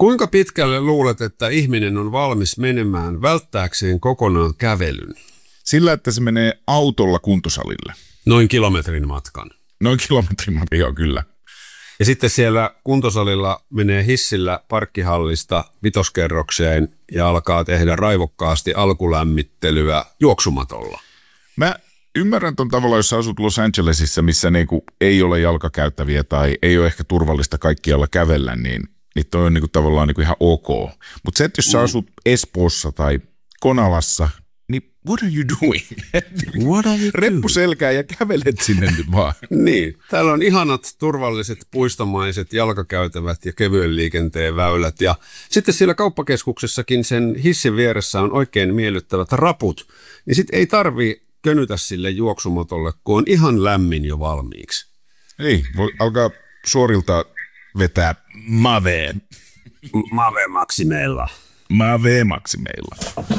Kuinka pitkälle luulet, että ihminen on valmis menemään välttääkseen kokonaan kävelyn? Sillä, että se menee autolla kuntosalille. Noin kilometrin matkan. Noin kilometrin matkan, joo kyllä. Ja sitten siellä kuntosalilla menee hissillä parkkihallista vitoskerrokseen ja alkaa tehdä raivokkaasti alkulämmittelyä juoksumatolla. Mä ymmärrän ton tavalla, jos sä asut Los Angelesissa, missä niinku ei ole jalkakäyttäviä tai ei ole ehkä turvallista kaikkialla kävellä, niin toi on niinku tavallaan niinku ihan ok. Mutta se, että jos sä asut Espoossa tai Konalassa, niin what are you doing? What are you Reppu selkää ja kävelet sinne nyt vaan. Niin, täällä on ihanat turvalliset puistomaiset jalkakäytävät ja kevyen liikenteen väylät. Ja sitten siellä kauppakeskuksessakin sen hissin vieressä on oikein miellyttävät raput. Niin sitten ei tarvii könytä sille juoksumotolle, kun on ihan lämmin jo valmiiksi. Niin, voi alkaa suorilta vetää Maveen. Mave-maksimeilla. Mave-maksimeilla.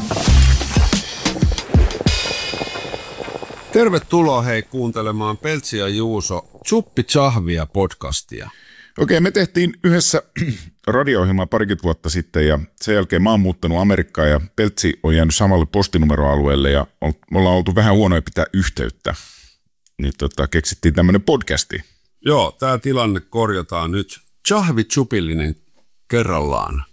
Tervetuloa hei kuuntelemaan Peltsi ja Juuso Chuppi Chahvia podcastia. Okei, me tehtiin yhdessä radio-ohjelmaa parikymmentä vuotta sitten ja sen jälkeen mä oon muuttanut Amerikkaan ja Peltsi on jäänyt samalle postinumeroalueelle ja me ollaan oltu vähän huonoja pitää yhteyttä. Niin keksittiin tämmönen podcasti. Joo, tää tilanne korjataan nyt. Chahvi Chupillinen kerrallaan.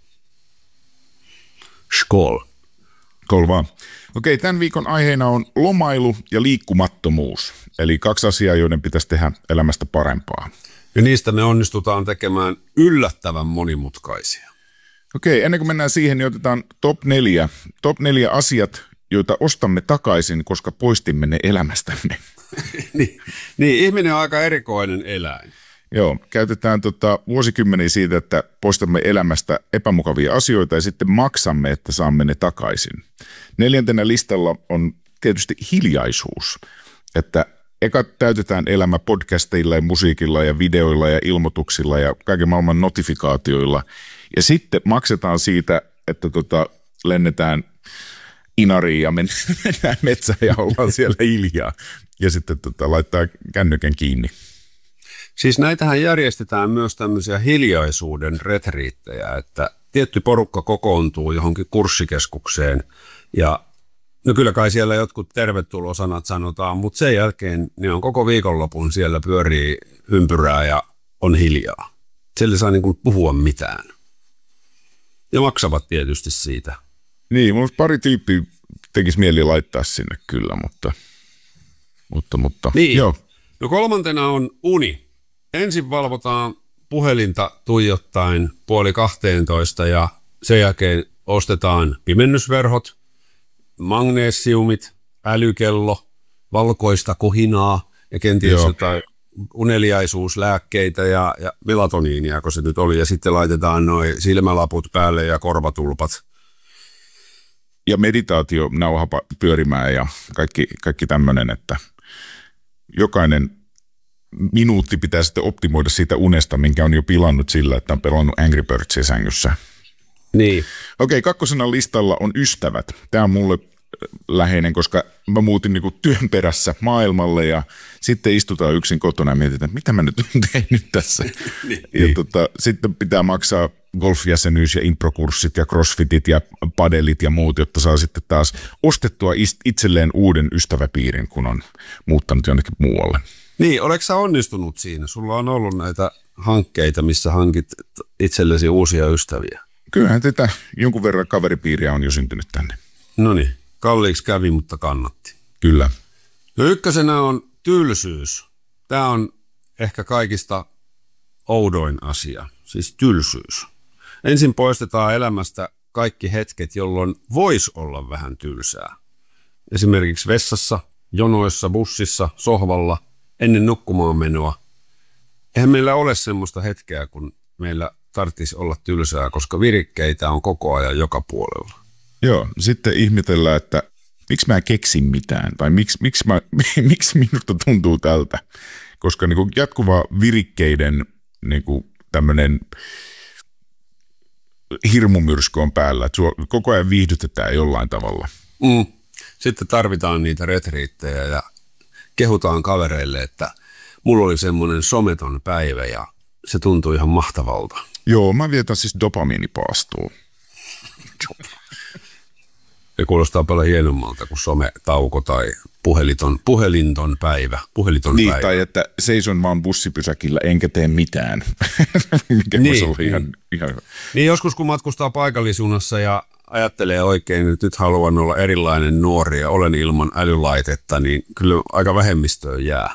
Skål. Skål vaan. Okei, tämän viikon aiheena on lomailu ja liikkumattomuus. Eli kaksi asiaa, joiden pitäisi tehdä elämästä parempaa. Ja niistä me onnistutaan tekemään yllättävän monimutkaisia. Okei, ennen kuin mennään siihen, niin otetaan top 4. Top 4 asiat, joita ostamme takaisin, koska poistimme ne elämästämme. niin, ihminen on aika erikoinen eläin. Joo, käytetään vuosikymmeniä siitä, että poistamme elämästä epämukavia asioita ja sitten maksamme, että saamme ne takaisin. 4. listalla on tietysti hiljaisuus, että eka täytetään elämä podcasteilla ja musiikilla ja videoilla ja ilmoituksilla ja kaiken maailman notifikaatioilla. Ja sitten maksetaan siitä, että lennetään Inariin ja mennään metsään ja ollaan siellä hiljaa ja sitten laittaa kännykän kiinni. Siis näitähän järjestetään myös tämmöisiä hiljaisuuden retriittejä, että tietty porukka kokoontuu johonkin kurssikeskukseen ja no kyllä kai siellä jotkut tervetulosanat sanotaan, mutta sen jälkeen ne on koko viikonlopun siellä pyörii ympyrää ja on hiljaa. Siellä ei saa niin kuin puhua mitään. Ja maksavat tietysti siitä. Niin, mulla pari tyyppiä tekisi mieli laittaa sinne kyllä, mutta. Niin. Joo. No 3. on uni. Ensin valvotaan puhelinta tuijottaen 11:30 ja sen jälkeen ostetaan pimennysverhot, magneesiumit, älykello, valkoista kohinaa ja kenties jotain uneliaisuuslääkkeitä ja melatoniinia, kun se nyt oli. Ja sitten laitetaan noi silmälaput päälle ja korvatulpat. Ja meditaationauha pyörimään ja kaikki tämmöinen, että jokainen minuutti pitää sitten optimoida siitä unesta, minkä on jo pilannut sillä, että on pelannut Angry Birdsia sängyssä. Niin. Okei, 2. listalla on ystävät. Tämä on mulle läheinen, koska mä muutin niinku työn perässä maailmalle ja sitten istutaan yksin kotona ja mietitään, että mitä mä nyt olen tehnyt tässä. Ja sitten pitää maksaa golfjäsenyys ja improkurssit ja crossfitit ja padelit ja muut, jotta saa sitten taas ostettua itselleen uuden ystäväpiirin, kun on muuttanut jonnekin muualle. Niin, oletko sä onnistunut siinä? Sulla on ollut näitä hankkeita, missä hankit itsellesi uusia ystäviä. Kyllähän tätä jonkun verran kaveripiiriä on jo syntynyt tänne. No niin, kalliiksi kävi, mutta kannatti. Kyllä. No 1. on tylsyys. Tämä on ehkä kaikista oudoin asia, siis tylsyys. Ensin poistetaan elämästä kaikki hetket, jolloin voisi olla vähän tylsää. Esimerkiksi vessassa, jonoissa, bussissa, sohvalla, ennen nukkumaan menoa. Eihän meillä ole semmoista hetkeä, kun meillä tarvitsisi olla tylsää, koska virikkeitä on koko ajan joka puolella. Joo, sitten ihmetellään, että miksi mä en keksi mitään, tai miksi minusta tuntuu tältä, koska niin kuin jatkuva virikkeiden niin kuin tämmöinen hirmumyrsky on päällä, että koko ajan viihdytetään jollain tavalla. Sitten tarvitaan niitä retriittejä ja kehutaan kavereille, että mulla oli semmoinen someton päivä ja se tuntui ihan mahtavalta. Joo, mä vietän siis dopamiinipaastoa. Se kuulostaa paljon hienommalta kuin sometauko tai puhelinton päivä. Niin, tai että seison vaan bussipysäkillä enkä tee mitään. Mikä voisi olla ihan... Niin joskus kun matkustaa paikallisjunassa ja ajattelee oikein, että nyt haluan olla erilainen nuori ja olen ilman älylaitetta, niin kyllä aika vähemmistöön jää.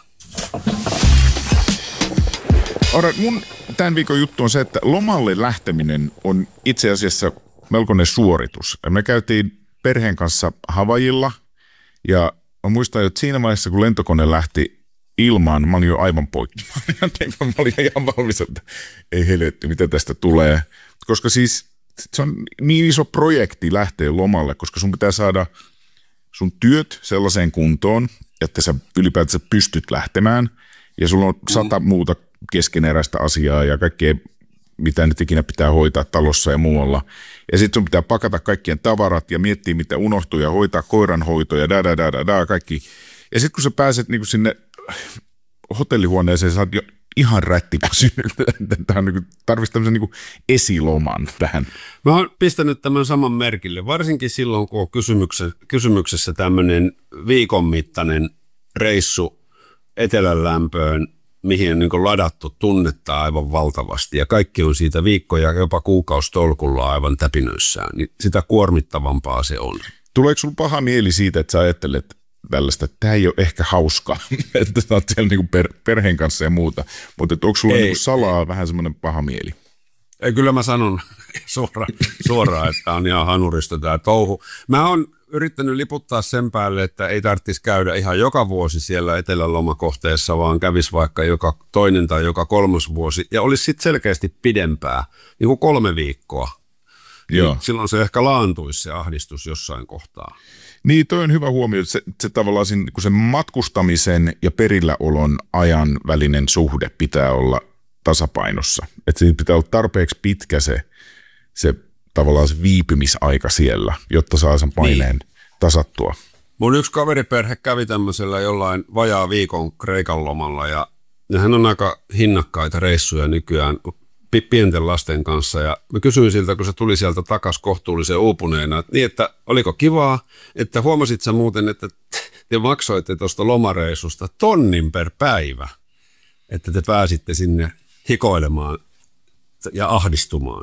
Mun tämän viikon juttu on se, että lomalle lähteminen on itse asiassa melkoinen suoritus. Me käytiin perheen kanssa Havaijilla ja mä muistan, että siinä vaiheessa kun lentokone lähti ilmaan, mä olin jo aivan poikki. Mä olin ihan valmis, että ei helvetti, mitä tästä tulee. Koska siis se on niin iso projekti lähteä lomalle, koska sun pitää saada sun työt sellaiseen kuntoon, että sä ylipäätänsä pystyt lähtemään ja sulla on 100 muuta keskeneräistä asiaa ja kaikkea, mitä nyt ikinä pitää hoitaa talossa ja muualla. Ja sitten sun pitää pakata kaikkien tavarat ja miettiä, mitä unohtuu ja hoitaa koiranhoito ja kaikki. Ja sitten kun sä pääset niinku sinne hotellihuoneeseen, sä oot jo ihan rättiväsynyt. Tähän niinku, tarvitsisi tämmöisen niinku esiloman tähän. Mä oon pistänyt tämän saman merkille, varsinkin silloin, kun on kysymyksessä tämmöinen viikon mittainen reissu etelän lämpöön, mihin on niin ladattu tunnetta aivan valtavasti ja kaikki on siitä viikkoja, jopa kuukausitolkulla aivan täpinöissään, niin sitä kuormittavampaa se on. Tuleeko sinulla paha mieli siitä, että sä ajattelet tällaista, että tämä ei ole ehkä hauskaa, että sä oot siellä niin perheen kanssa ja muuta, mutta onko sulla niin salaa vähän semmoinen paha mieli? Ei, kyllä mä sanon suoraan, että on ihan hanurista tämä touhu. Mä oon yrittänyt liputtaa sen päälle, että ei tarvitsisi käydä ihan joka vuosi siellä etelälomakohteessa, vaan kävisi vaikka joka toinen tai joka kolmas vuosi ja olisi sitten selkeästi pidempää, niin kuin 3 viikkoa. Joo. Niin silloin se ehkä laantuisi se ahdistus jossain kohtaa. Niin, toi on hyvä huomio, että se tavallaan sen matkustamisen ja perilläolon ajan välinen suhde pitää olla tasapainossa. Että siinä pitää olla tarpeeksi pitkä se tavallaan se viipymisaika siellä, jotta saa sen paineen tasattua. Mun yksi kaveriperhe kävi tämmöisellä jollain vajaa viikon Kreikan lomalla ja nehän on aika hinnakkaita reissuja nykyään pienten lasten kanssa ja mä kysyin siltä, kun se tuli sieltä takas kohtuullisen uupuneena, että oliko kivaa, että huomasit sä muuten, että te maksoitte tuosta lomareissusta 1 000 per päivä, että te pääsitte sinne hikoilemaan ja ahdistumaan.